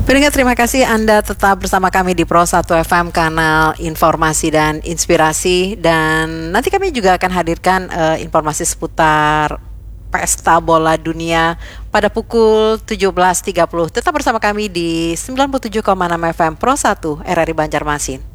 Pendengar, terima kasih Anda tetap bersama kami di Pro 1 FM, kanal informasi dan inspirasi. Dan nanti kami juga akan hadirkan informasi seputar Pesta Bola Dunia pada pukul 17.30. Tetap bersama kami di 97,6 FM Pro 1 RRI Banjarmasin.